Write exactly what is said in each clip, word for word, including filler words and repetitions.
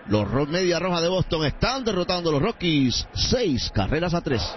Los Media Roja de Boston están derrotando a los Rockies seis carreras a tres.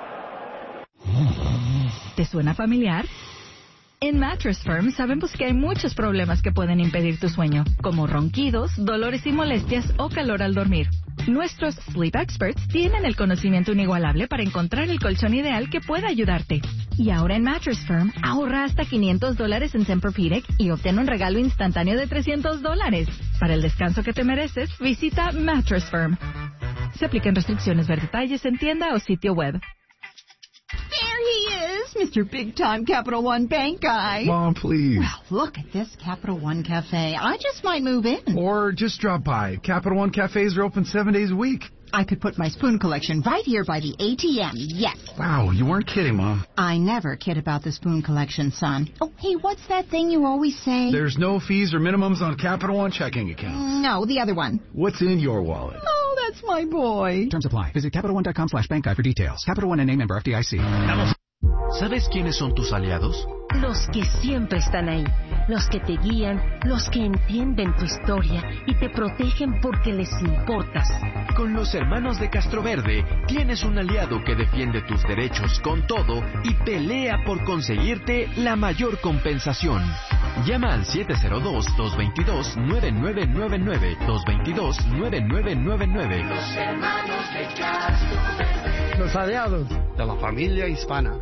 ¿Te suena familiar? En Mattress Firm sabemos que hay muchos problemas que pueden impedir tu sueño, como ronquidos, dolores y molestias o calor al dormir. Nuestros Sleep Experts tienen el conocimiento inigualable para encontrar el colchón ideal que pueda ayudarte. Y ahora en Mattress Firm, ahorra hasta quinientos dólares en Tempur-Pedic y obtén un regalo instantáneo de trescientos dólares. Para el descanso que te mereces, visita Mattress Firm. Se aplican restricciones, ver detalles en tienda o sitio web. There he is, Mister Big Time Capital One Bank guy. Mom, please. Well, look at this Capital One Cafe. I just might move in. Or just drop by. Capital One cafes are open seven days a week. I could put my spoon collection right here by the A T M, yes. Wow, you weren't kidding, Mom. I never kid about the spoon collection, son. Oh, hey, what's that thing you always say? There's no fees or minimums on Capital One checking accounts. No, the other one. What's in your wallet? Oh, that's my boy. Terms apply. Visit CapitalOne.com slash bank guide for details. Capital One N A member F D I C. ¿Sabes quiénes son tus aliados? Los que siempre están ahí, los que te guían, los que entienden tu historia y te protegen porque les importas. Con los hermanos de Castroverde tienes un aliado que defiende tus derechos con todo y pelea por conseguirte la mayor compensación. Llama al siete cero dos, dos dos dos, nueve nueve nueve nueve, dos dos dos, nueve nueve nueve nueve. Los hermanos de Castroverde. Los aliados de la familia hispana.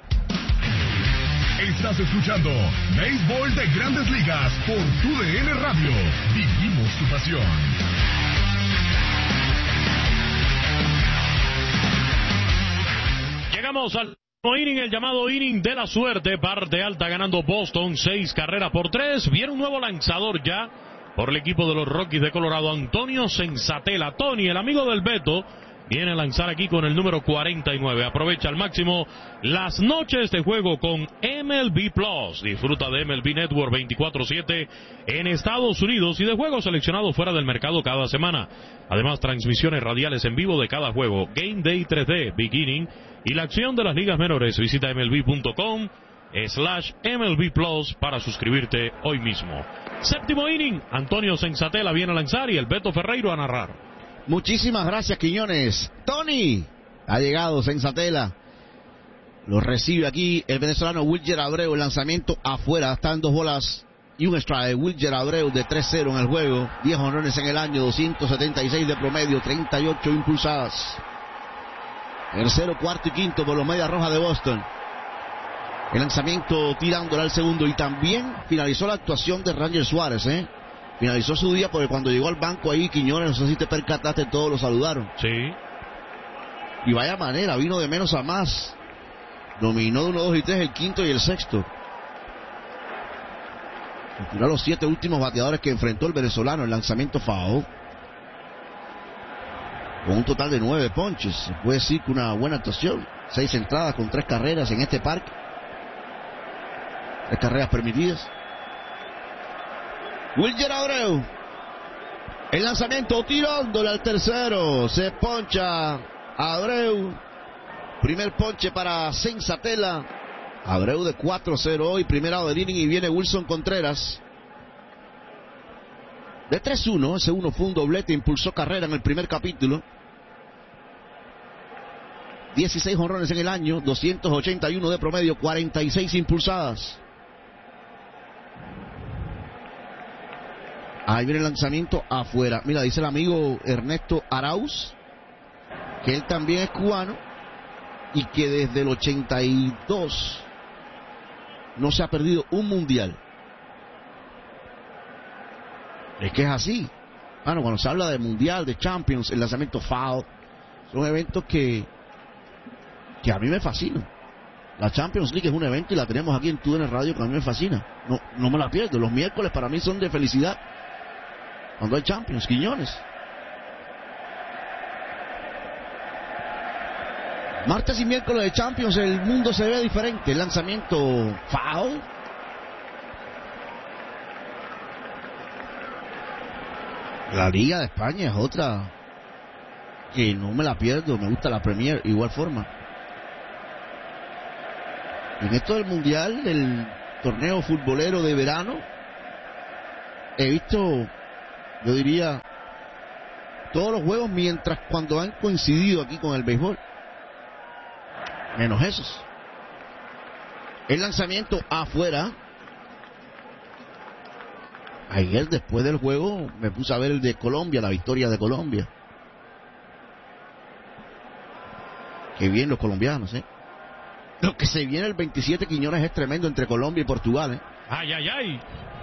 Estás escuchando Béisbol de Grandes Ligas por Tu D N Radio. Vivimos tu pasión. Llegamos al inning, el llamado inning de la suerte. Parte alta ganando Boston, seis carreras por tres. Viene un nuevo lanzador ya por el equipo de los Rockies de Colorado, Antonio Senzatela. Tony, el amigo del Beto, viene a lanzar aquí con el número cuarenta y nueve. Aprovecha al máximo las noches de juego con M L B Plus. Disfruta de M L B Network veinticuatro siete en Estados Unidos y de juegos seleccionados fuera del mercado cada semana. Además, transmisiones radiales en vivo de cada juego, Game Day tres D, Beginning y la acción de las ligas menores. Visita M L B punto com slash M L B Plus para suscribirte hoy mismo. Séptimo inning, Antonio Senzatela viene a lanzar y el Beto Ferreiro a narrar. Muchísimas gracias, Quiñones. Tony, ha llegado Senzatela. Lo recibe aquí el venezolano Wilyer Abreu. El lanzamiento afuera. Están dos bolas y un strike. Wilyer Abreu de tres cero en el juego. diez honrones en el año. doscientos setenta y seis de promedio. treinta y ocho impulsadas. Tercero, cuarto y quinto por los Medias Rojas de Boston. El lanzamiento tirándole al segundo. Y también finalizó la actuación de Ranger Suárez, ¿eh? Finalizó su día porque cuando llegó al banco ahí, Quiñones, no sé si te percataste, todos lo saludaron. Sí. Y vaya manera, vino de menos a más. Dominó de uno, dos y tres el quinto y el sexto. Tiró a los siete últimos bateadores que enfrentó el venezolano. El lanzamiento foul. Con un total de nueve ponches. Se puede decir que una buena actuación. Seis entradas con tres carreras en este parque. Tres carreras permitidas. Wilyer Abreu. El lanzamiento tirándole al tercero. Se poncha Abreu. Primer ponche para Senzatela. Abreu de cuatro cero hoy. Primer out del inning y viene Wilson Contreras. De tres uno. Ese uno fue un doblete. Impulsó carrera en el primer capítulo. dieciséis jonrones en el año. doscientos ochenta y uno de promedio. cuarenta y seis impulsadas. Ahí viene el lanzamiento afuera. Mira, dice el amigo Ernesto Arauz que él también es cubano y que desde el ochenta y dos no se ha perdido un mundial. Es que es así. Bueno, cuando se habla de mundial, de Champions, el lanzamiento foul, son eventos que que a mí me fascinan. La Champions League es un evento y la tenemos aquí en Tu D N Radio que a mí me fascina. No, no me la pierdo. Los miércoles para mí son de felicidad. Cuando hay Champions, Quiñones. Martes y miércoles de Champions, el mundo se ve diferente. El lanzamiento foul. La Liga de España es otra que no me la pierdo. Me gusta la Premier, igual forma. En esto del Mundial, del torneo futbolero de verano, he visto, yo diría, todos los juegos mientras cuando han coincidido aquí con el béisbol. Menos esos. El lanzamiento afuera. Ayer después del juego me puse a ver el de Colombia, la victoria de Colombia. Qué bien los colombianos, ¿eh? Lo que se viene el veintisiete Quiñones es tremendo entre Colombia y Portugal, ¿eh? ¡Ay, ay, ay!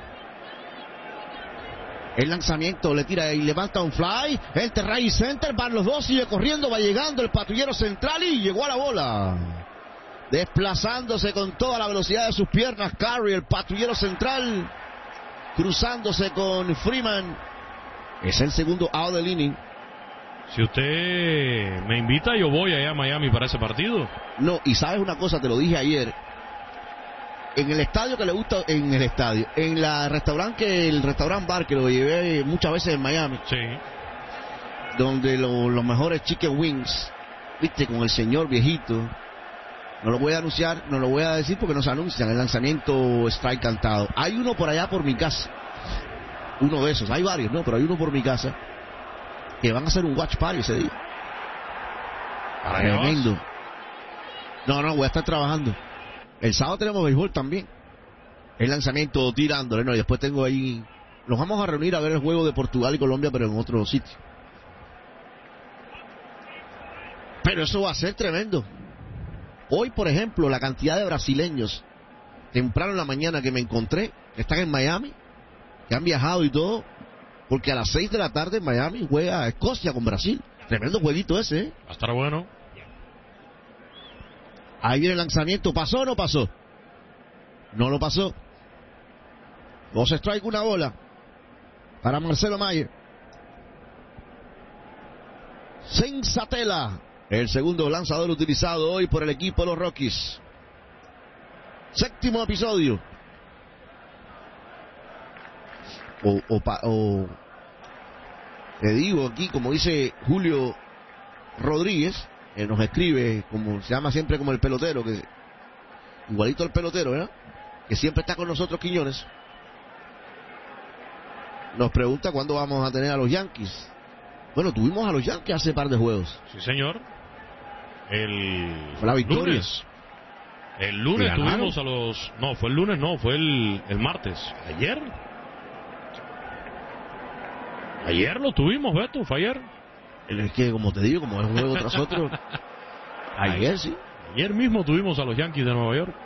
El lanzamiento le tira y levanta un fly. Entre right center, van los dos, sigue corriendo, va llegando el patrullero central y llegó a la bola. Desplazándose con toda la velocidad de sus piernas, Curry, el patrullero central, cruzándose con Freeman. Es el segundo out del inning. Si usted me invita, yo voy allá a Miami para ese partido. No, y sabes una cosa, te lo dije ayer. En el estadio que le gusta, en el estadio, en la restaurante, el restaurant bar que lo llevé muchas veces en Miami. Sí. Donde lo, los mejores chicken wings, viste, con el señor viejito. No lo voy a anunciar, no lo voy a decir porque no se anuncian. El lanzamiento strike cantado. Hay uno por allá por mi casa. Uno de esos, hay varios, no, pero hay uno por mi casa. Que van a hacer un watch party ese día. Tremendo. No, no, voy a estar trabajando. El sábado tenemos béisbol también. El lanzamiento tirándole, no, y después tengo ahí. Nos vamos a reunir a ver el juego de Portugal y Colombia, pero en otro sitio. Pero eso va a ser tremendo. Hoy, por ejemplo, la cantidad de brasileños temprano en la mañana que me encontré, que están en Miami, que han viajado y todo, porque a las seis de la tarde en Miami juega Escocia con Brasil. Tremendo jueguito ese, ¿eh? Va a estar bueno. Ahí viene el lanzamiento. ¿Pasó o no pasó? No lo pasó. Dos strike, una bola para Marcelo Mayer. Senzatela, el segundo lanzador utilizado hoy por el equipo de los Rockies. Séptimo episodio. O, o, o le digo aquí, como dice Julio Rodríguez, que nos escribe, como se llama siempre como el pelotero, que igualito al pelotero, ¿verdad? Que siempre está con nosotros, Quiñones. Nos pregunta cuándo vamos a tener a los Yankees. Bueno, tuvimos a los Yankees hace par de juegos. Sí, señor. El fue la victoria. Lunes. El lunes tuvimos a los... No, fue el lunes, no, fue el, el martes. ¿Ayer? Ayer lo tuvimos, Beto, fue ayer. Es que, como te digo, como es un juego tras otro. Ayer sí. Ayer mismo tuvimos a los Yankees de Nueva York.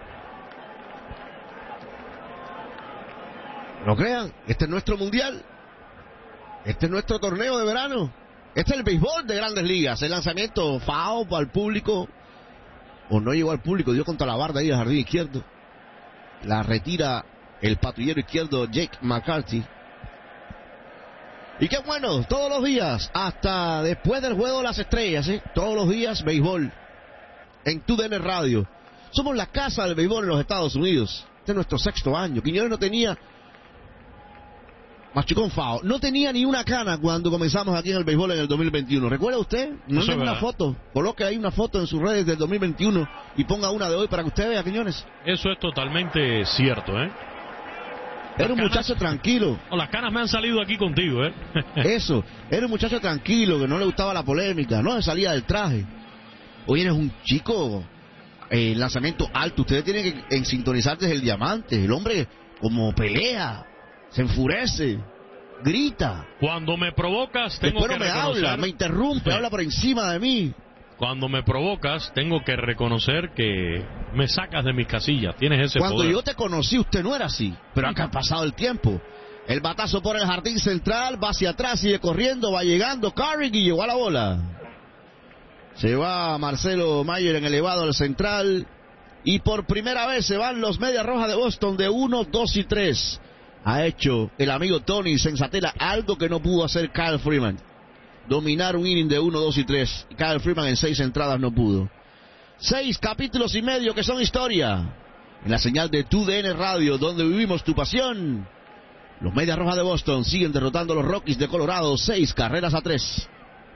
No crean, este es nuestro mundial. Este es nuestro torneo de verano. Este es el béisbol de Grandes Ligas. El lanzamiento foul para el público. O no llegó al público, dio contra la barda ahí del jardín izquierdo. La retira el patrullero izquierdo Jake McCarthy. Y qué bueno, todos los días, hasta después del juego de las estrellas, ¿eh? Todos los días, béisbol. En T D N Radio. Somos la casa del béisbol en los Estados Unidos. Este es nuestro sexto año. Quiñones no tenía... Machucón Fao, no tenía ni una cana cuando comenzamos aquí en el béisbol en el dos mil veintiuno. ¿Recuerda usted? No es una foto. Coloque ahí una foto en sus redes del dos mil veintiuno y ponga una de hoy para que usted vea, Quiñones. Eso es totalmente cierto, ¿eh? Era un muchacho tranquilo. Oh, las canas me han salido aquí contigo, ¿eh? Eso, era un muchacho tranquilo, que no le gustaba la polémica, no se salía del traje. Hoy eres un chico, el eh, lanzamiento alto, ustedes tienen que en, sintonizar desde el diamante. El hombre como pelea, se enfurece, grita. Cuando me provocas, tengo Después que no me reconocer... habla, me interrumpe, sí. habla por encima de mí. Cuando me provocas, tengo que reconocer que me sacas de mis casillas. Tienes ese Cuando poder. yo te conocí, usted no era así. Pero acá ha pasado el tiempo. El batazo por el jardín central, va hacia atrás, sigue corriendo, va llegando Carrick y llegó a la bola. Se va Marcelo Mayer en elevado al central. Y por primera vez se van los Medias Rojas de Boston de uno, dos y tres. Ha hecho el amigo Tony Senzatela algo que no pudo hacer Kyle Freeman. Dominar un inning de uno, dos y tres. Kyle Freeman en seis entradas no pudo. Seis capítulos y medio que son historia. En la señal de T D N Radio, donde vivimos tu pasión. Los Medias Rojas de Boston siguen derrotando a los Rockies de Colorado, seis carreras a tres.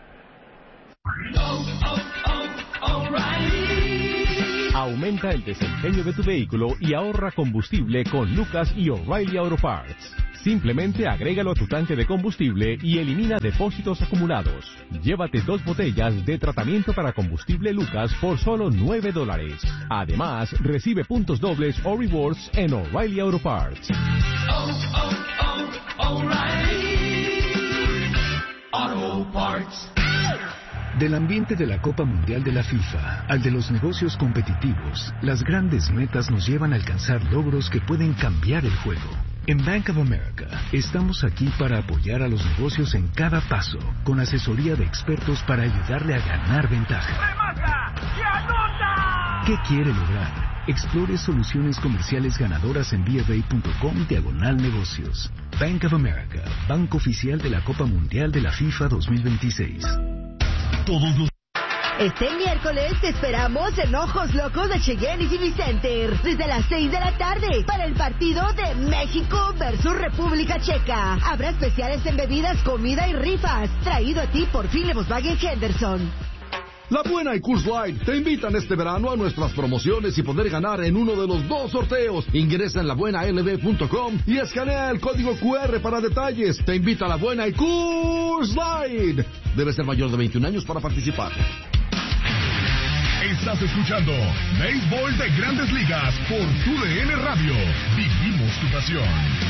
Oh, oh, oh, O'Reilly. Aumenta el desempeño de tu vehículo y ahorra combustible con Lucas y O'Reilly Auto Parts. Simplemente agrégalo a tu tanque de combustible y elimina depósitos acumulados. Llévate dos botellas de tratamiento para combustible Lucas por solo nueve dólares. Además, recibe puntos dobles o rewards en O'Reilly Auto Parts. Oh, oh, oh, O'Reilly Auto Parts. Del ambiente de la Copa Mundial de la FIFA al de los negocios competitivos, las grandes metas nos llevan a alcanzar logros que pueden cambiar el juego. En Bank of America estamos aquí para apoyar a los negocios en cada paso, con asesoría de expertos para ayudarle a ganar ventaja. ¿Qué quiere lograr? Explore soluciones comerciales ganadoras en bfa.com diagonal negocios. Bank of America, banco oficial de la Copa Mundial de la FIFA dos mil veintiséis. Todos los... Este miércoles te esperamos en Ojos Locos de Cheyenne y Civic Center desde las seis de la tarde para el partido de México versus República Checa. Habrá especiales en bebidas, comida y rifas, traído a ti por File Volkswagen Henderson. La Buena y Coors Light te invitan este verano a nuestras promociones y poder ganar en uno de los dos sorteos. Ingresa en la buena l b punto com y escanea el código Q R para detalles. Te invita a La Buena y Coors Light. Debe ser mayor de veintiún años para participar. Estás escuchando Béisbol de Grandes Ligas por Tu D N Radio. Vivimos tu pasión.